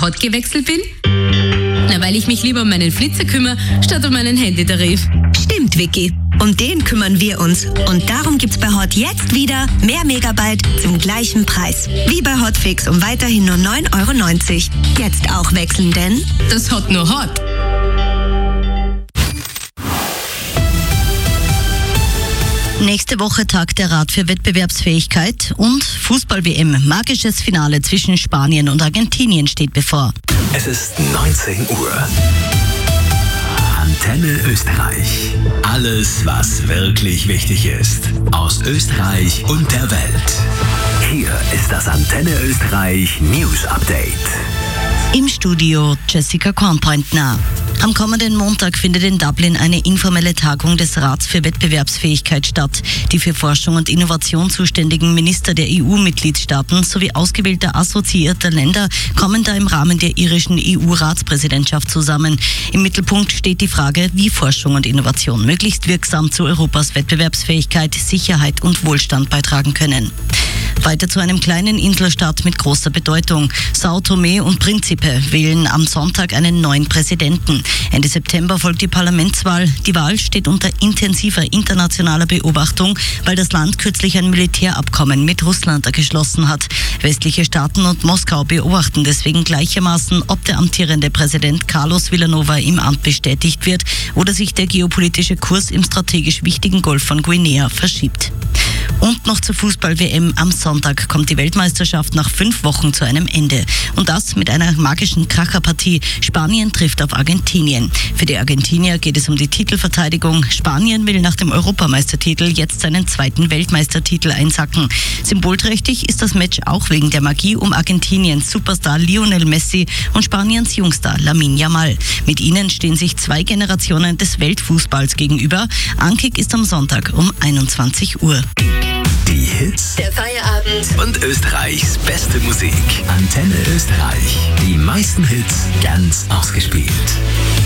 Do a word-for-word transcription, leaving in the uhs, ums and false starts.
Hot gewechselt bin? Na, weil ich mich lieber um meinen Flitzer kümmere, statt um meinen Handytarif. Stimmt, Vicky. Um den kümmern wir uns. Und darum gibt's bei Hot jetzt wieder mehr Megabyte zum gleichen Preis. Wie bei Hotfix um weiterhin nur neun Euro neunzig. Jetzt auch wechseln, denn das Hot nur Hot. Nächste Woche tagt der Rat für Wettbewerbsfähigkeit und Fußball-W M. Magisches Finale zwischen Spanien und Argentinien steht bevor. Es ist neunzehn Uhr. Antenne Österreich. Alles, was wirklich wichtig ist. Aus Österreich und der Welt. Hier ist das Antenne Österreich News Update. Im Studio Jessica Kornpointner. Am kommenden Montag findet in Dublin eine informelle Tagung des Rats für Wettbewerbsfähigkeit statt. Die für Forschung und Innovation zuständigen Minister der E U-Mitgliedstaaten sowie ausgewählter assoziierter Länder kommen da im Rahmen der irischen E U-Ratspräsidentschaft zusammen. Im Mittelpunkt steht die Frage, wie Forschung und Innovation möglichst wirksam zu Europas Wettbewerbsfähigkeit, Sicherheit und Wohlstand beitragen können. Weiter zu einem kleinen Inselstaat mit großer Bedeutung. São Tomé und Príncipe wählen am Sonntag einen neuen Präsidenten. Ende September folgt die Parlamentswahl. Die Wahl steht unter intensiver internationaler Beobachtung, weil das Land kürzlich ein Militärabkommen mit Russland geschlossen hat. Westliche Staaten und Moskau beobachten deswegen gleichermaßen, ob der amtierende Präsident Carlos Villanova im Amt bestätigt wird oder sich der geopolitische Kurs im strategisch wichtigen Golf von Guinea verschiebt. Und noch zur Fußball-W M. Am Sonntag kommt die Weltmeisterschaft nach fünf Wochen zu einem Ende. Und das mit einer magischen Kracherpartie. Spanien trifft auf Argentinien. Für die Argentinier geht es um die Titelverteidigung. Spanien will nach dem Europameistertitel jetzt seinen zweiten Weltmeistertitel einsacken. Symbolträchtig ist das Match auch wegen der Magie um Argentiniens Superstar Lionel Messi und Spaniens Jungstar Lamine Yamal. Mit ihnen stehen sich zwei Generationen des Weltfußballs gegenüber. Ankick ist am Sonntag um einundzwanzig Uhr. Die Hits, der Feierabend und Österreichs beste Musik. Antenne Österreich. Die meisten Hits ganz ausgespielt.